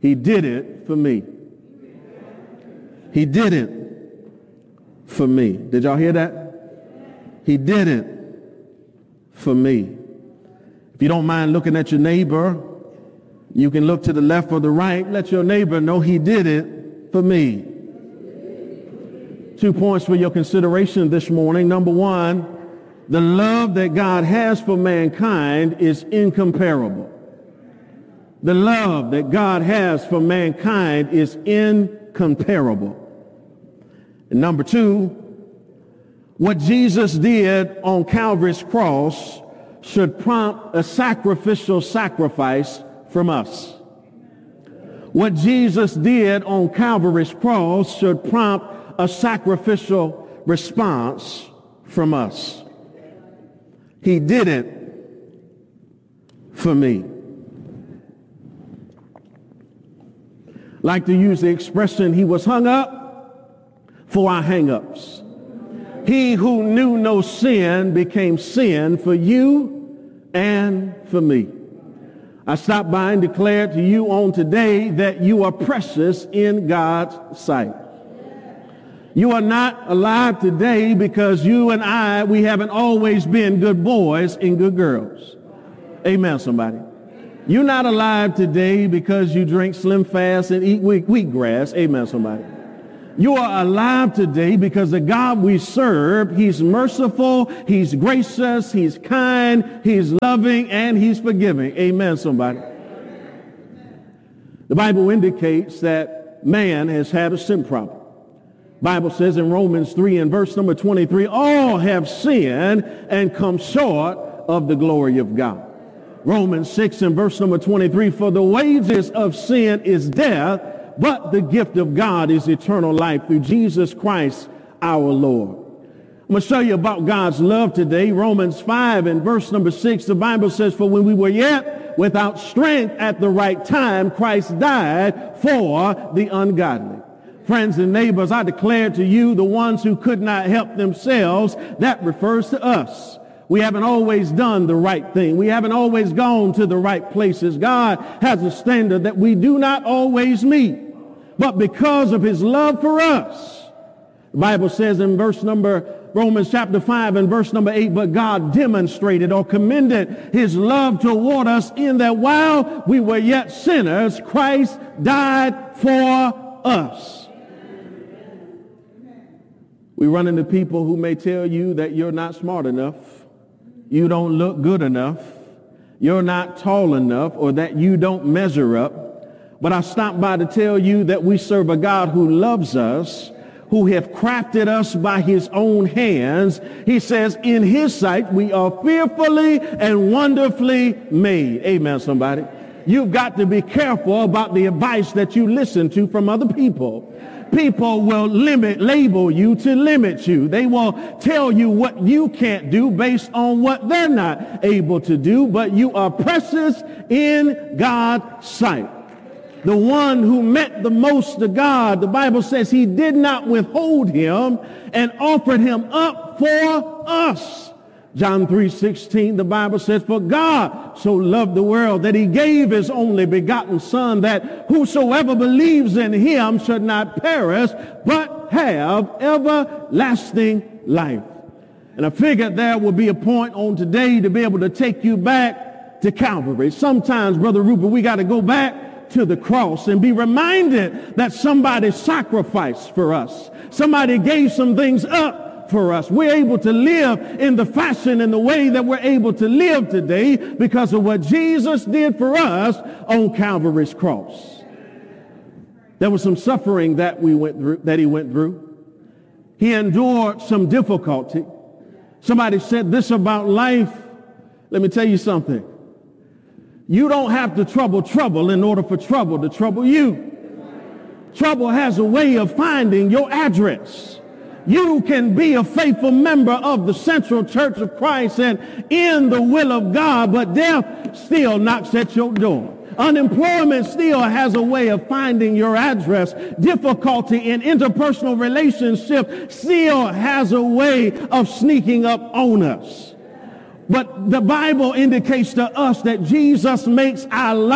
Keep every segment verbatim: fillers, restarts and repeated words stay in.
He did it for me. He did it for me. Did y'all hear that? He did it for me. If you don't mind looking at your neighbor, you can look to the left or the right. Let your neighbor know he did it for me. Two points for your consideration this morning. Number one, the love that God has for mankind is incomparable. The love that God has for mankind is incomparable. And number two, what Jesus did on Calvary's cross should prompt a sacrificial sacrifice from us. What Jesus did on Calvary's cross should prompt a sacrificial response from us. He did it for me. Like to use the expression, he was hung up for our hang-ups. He who knew no sin became sin for you and for me. I stop by and declare to you on today that you are precious in God's sight. You are not alive today because you and I, we haven't always been good boys and good girls. Amen, somebody. You're not alive today because you drink Slim Fast and eat wheat, wheatgrass. Amen, somebody. You are alive today because the God we serve, he's merciful, he's gracious, he's kind, he's loving, and he's forgiving. Amen, somebody. The Bible indicates that man has had a sin problem. Bible says in Romans three and verse number twenty-three, all have sinned and come short of the glory of God. Romans six and verse number twenty-three, for the wages of sin is death, but the gift of God is eternal life through Jesus Christ our Lord. I'm going to show you about God's love today. Romans five and verse number six, the Bible says, for when we were yet without strength at the right time, Christ died for the ungodly. Friends and neighbors, I declare to you, the ones who could not help themselves, that refers to us. We haven't always done the right thing. We haven't always gone to the right places. God has a standard that we do not always meet. But because of his love for us, the Bible says in verse number, Romans chapter five and verse number eight, but God demonstrated or commended his love toward us in that while we were yet sinners, Christ died for us. We run into people who may tell you that you're not smart enough, you don't look good enough, you're not tall enough, or that you don't measure up. But I stopped by to tell you that we serve a God who loves us, who have crafted us by his own hands. He says in his sight we are fearfully and wonderfully made. Amen, somebody. You've got to be careful about the advice that you listen to from other people. People will limit, label you to limit you. They will tell you what you can't do based on what they're not able to do, but you are precious in God's sight. The one who meant the most to God, the Bible says he did not withhold him and offered him up for us. John three sixteen, the Bible says, for God so loved the world that he gave his only begotten son, that whosoever believes in him should not perish, but have everlasting life. And I figured there will be a point on today to be able to take you back to Calvary. Sometimes, Brother Rupert, we got to go back to the cross and be reminded that somebody sacrificed for us. Somebody gave some things up for us. We're able to live in the fashion and the way that we're able to live today because of what Jesus did for us on Calvary's cross. There was some suffering that we went through, that he went through. He endured some difficulty. Somebody said this about life. Let me tell you something. You don't have to trouble trouble in order for trouble to trouble you. Trouble has a way of finding your address. You can be a faithful member of the Central Church of Christ and in the will of God, but death still knocks at your door. Unemployment still has a way of finding your address. Difficulty in interpersonal relationship still has a way of sneaking up on us. But the Bible indicates to us that Jesus makes our life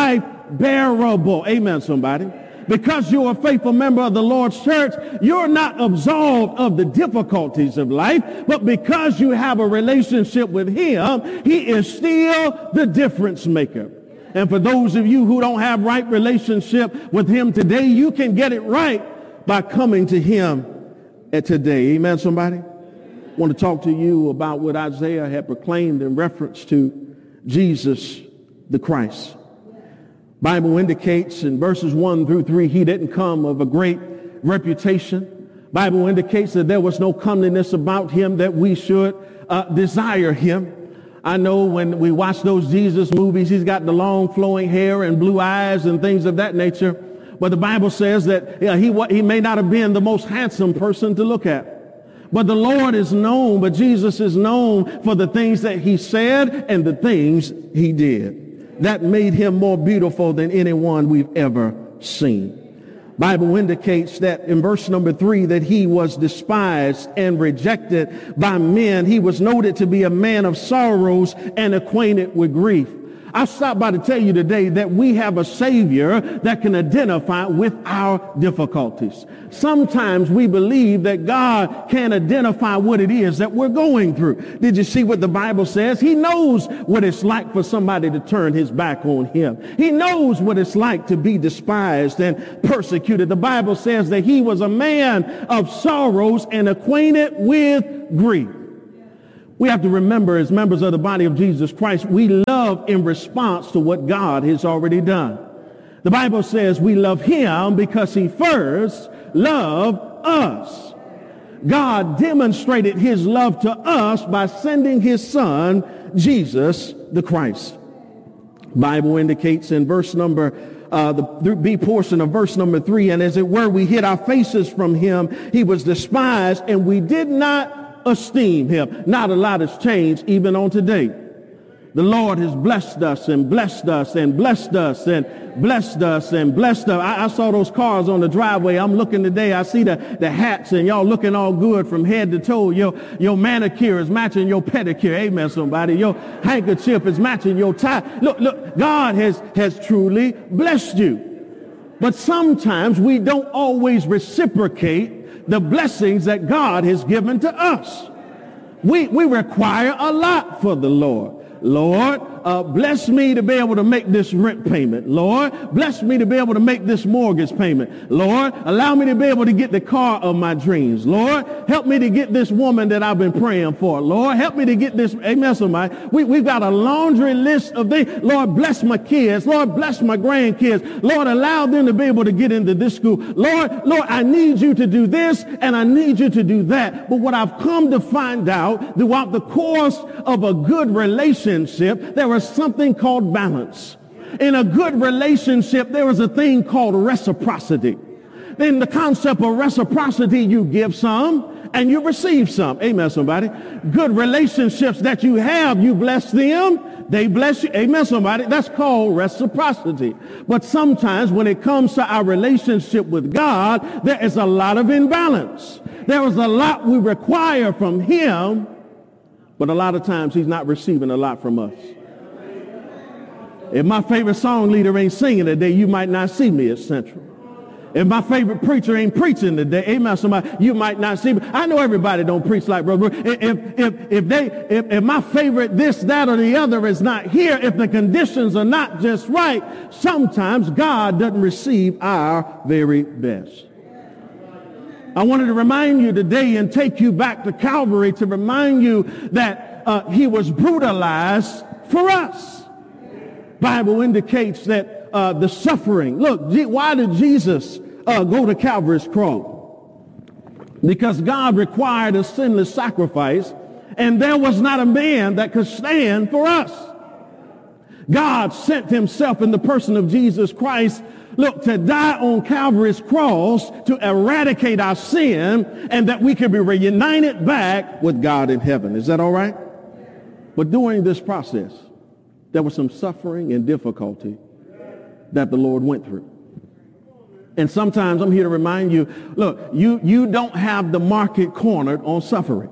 bearable. Amen, somebody. Because you're a faithful member of the Lord's church, you're not absolved of the difficulties of life, but because you have a relationship with him, he is still the difference maker. And for those of you who don't have right relationship with him today, you can get it right by coming to him at today. Amen, somebody? I want to talk to you about what Isaiah had proclaimed in reference to Jesus the Christ. Bible indicates in verses one through three, he didn't come of a great reputation. Bible indicates that there was no comeliness about him that we should uh, desire him. I know when we watch those Jesus movies, he's got the long flowing hair and blue eyes and things of that nature. But the Bible says that yeah, he, he may not have been the most handsome person to look at. But the Lord is known, but Jesus is known for the things that he said and the things he did. That made him more beautiful than anyone we've ever seen. Bible indicates that in verse number three that he was despised and rejected by men. He was noted to be a man of sorrows and acquainted with grief. I stopped by to tell you today that we have a Savior that can identify with our difficulties. Sometimes we believe that God can identify what it is that we're going through. Did you see what the Bible says? He knows what it's like for somebody to turn his back on him. He knows what it's like to be despised and persecuted. The Bible says that he was a man of sorrows and acquainted with grief. We have to remember, as members of the body of Jesus Christ, we love in response to what God has already done. The Bible says we love him because he first loved us. God demonstrated his love to us by sending his son, Jesus the Christ. Bible indicates in verse number Uh, the B portion of verse number three, and as it were, we hid our faces from him. He was despised, and we did not esteem him. Not a lot has changed even on today. The Lord has blessed us and blessed us and blessed us and blessed us and blessed us. I, I saw those cars on the driveway. I'm looking today. I see the, the hats and y'all looking all good from head to toe. Your, your manicure is matching your pedicure. Amen, somebody. Your handkerchief is matching your tie. Look, look, God has, has truly blessed you. But sometimes we don't always reciprocate the blessings that God has given to us. We, we require a lot for the Lord. Lord, uh, bless me to be able to make this rent payment. Lord, bless me to be able to make this mortgage payment. Lord, allow me to be able to get the car of my dreams. Lord, help me to get this woman that I've been praying for. Lord, help me to get this. Amen, somebody. We, we've got a laundry list of things. Lord, bless my kids. Lord, bless my grandkids. Lord, allow them to be able to get into this school. Lord, Lord, I need you to do this and I need you to do that. But what I've come to find out throughout the course of a good relationship, there is something called balance. In a good relationship, there is a thing called reciprocity. In the concept of reciprocity, you give some and you receive some. Amen, somebody. Good relationships that you have, you bless them, they bless you. Amen, somebody. That's called reciprocity. But sometimes when it comes to our relationship with God, there is a lot of imbalance. There is a lot we require from him, but a lot of times he's not receiving a lot from us. If my favorite song leader ain't singing today, you might not see me at Central. If my favorite preacher ain't preaching today, amen, somebody, you might not see me. I know everybody don't preach like brother. If, if, if, they, if, if my favorite this, that, or the other is not here, if the conditions are not just right, sometimes God doesn't receive our very best. I wanted to remind you today and take you back to Calvary to remind you that uh, he was brutalized for us. Bible indicates that uh, the suffering. Look, why did Jesus uh, go to Calvary's cross? Because God required a sinless sacrifice, and there was not a man that could stand for us. God sent himself in the person of Jesus Christ, look, to die on Calvary's cross to eradicate our sin and that we could be reunited back with God in heaven. Is that all right? But during this process, there was some suffering and difficulty that the Lord went through. And sometimes I'm here to remind you, look, you, you don't have the market cornered on suffering.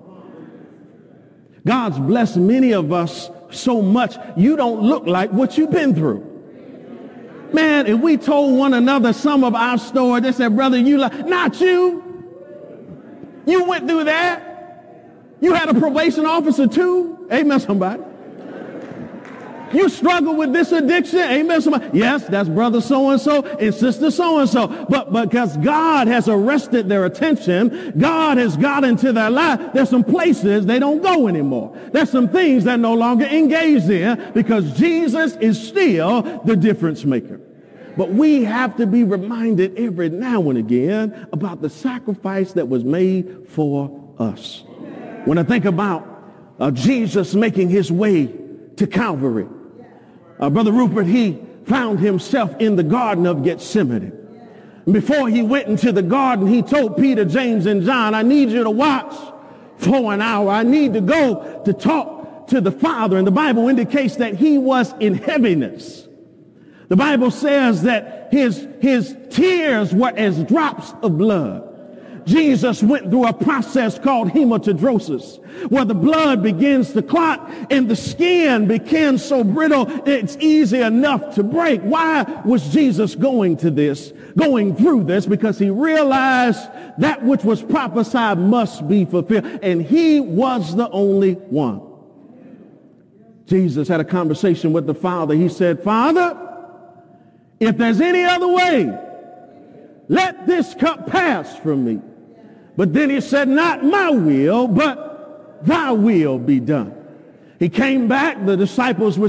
God's blessed many of us so much, you don't look like what you've been through. Man, if we told one another some of our story, they said, brother, you like, not you. You went through that. You had a probation officer too. Amen, somebody. You struggle with this addiction. Amen, somebody. Yes, that's brother so-and-so and sister so-and-so. But because God has arrested their attention, God has got into their life, there's some places they don't go anymore. There's some things they're no longer engaged in because Jesus is still the difference maker. But we have to be reminded every now and again about the sacrifice that was made for us. When I think about uh, Jesus making his way to Calvary, uh, Brother Rupert, he found himself in the Garden of Gethsemane. Before he went into the garden, he told Peter, James, and John, I need you to watch for an hour. I need to go to talk to the Father. And the Bible indicates that he was in heaviness. The Bible says that his, his tears were as drops of blood. Jesus went through a process called hematidrosis, where the blood begins to clot and the skin becomes so brittle it's easy enough to break. Why was Jesus going to this, going through this? Because he realized that which was prophesied must be fulfilled, and he was the only one. Jesus had a conversation with the Father. He said, Father, if there's any other way, let this cup pass from me. But then he said, not my will, but thy will be done. He came back. The disciples were